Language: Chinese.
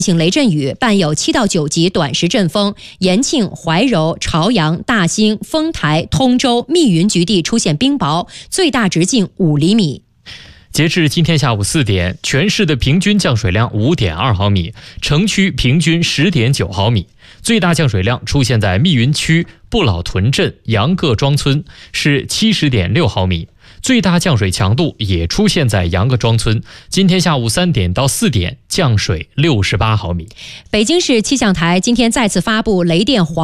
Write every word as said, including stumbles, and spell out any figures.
性雷阵雨，伴有七到九级短时阵风，延庆、怀柔、朝阳、大兴、丰台、通州、密云局地出现冰雹，最大直径五厘米。 截至今天下午四点，全市的平均降水量 五点二毫米，城区平均 十点九毫米。最大降水量出现在密云区不老屯镇杨各庄村，是 七十点六毫米。最大降水强度也出现在杨各庄村，今天下午三点到四点降水六十八毫米。 北京市气象台今天再次发布雷电黄